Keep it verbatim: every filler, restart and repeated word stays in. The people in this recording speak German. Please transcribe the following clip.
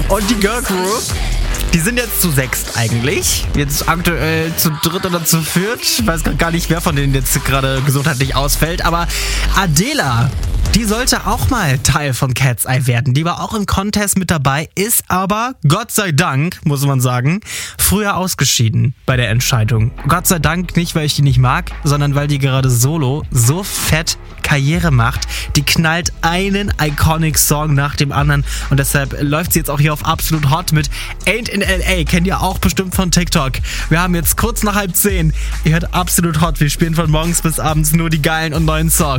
Und die Girl Crew, die sind jetzt zu sechst eigentlich. Jetzt aktuell zu dritt oder zu viert. Ich weiß gar nicht, wer von denen jetzt gerade gesundheitlich ausfällt. Aber Adela, die sollte auch mal Teil von Cat's Eye werden. Die war auch im Contest mit dabei, ist aber, Gott sei Dank, muss man sagen, früher ausgeschieden bei der Entscheidung. Gott sei Dank nicht, weil ich die nicht mag, sondern weil die gerade solo so fett Karriere macht. Die knallt einen iconic Song nach dem anderen und deshalb läuft sie jetzt auch hier auf Absolut Hot mit Ain't in L A. Kennt ihr auch bestimmt von TikTok. Wir haben jetzt kurz nach halb zehn. Ihr hört Absolut Hot. Wir spielen von morgens bis abends nur die geilen und neuen Songs.